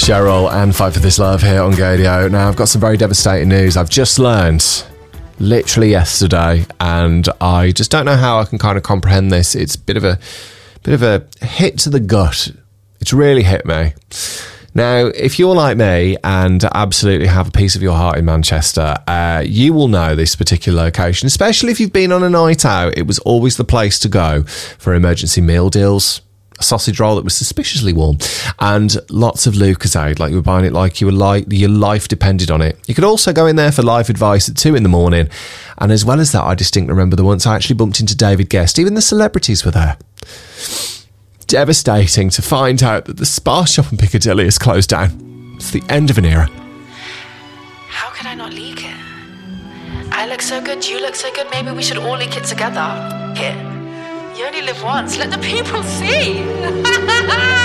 Cheryl and Fight for This Love here on Gadio. Now, I've got some very devastating news. I've just learned, literally yesterday, and I just don't know how I can kind of comprehend this. It's a bit of a hit to the gut. It's really hit me. Now, if you're like me and absolutely have a piece of your heart in Manchester, you will know this particular location, especially if you've been on a night out. It was always the place to go for emergency meal deals. A sausage roll that was suspiciously warm, and lots of Lucozade, like you were buying it like your life depended on it. You could also go in there for life advice at 2 a.m, and as well as that, I distinctly remember the once I actually bumped into David Guest. Even the celebrities were there. Devastating to find out that the Spa shop in Piccadilly has closed down. It's the end of an era. How could I not leak it? I look so good, you look so good, maybe we should all leak it together. Here. You only live once. Let the people see.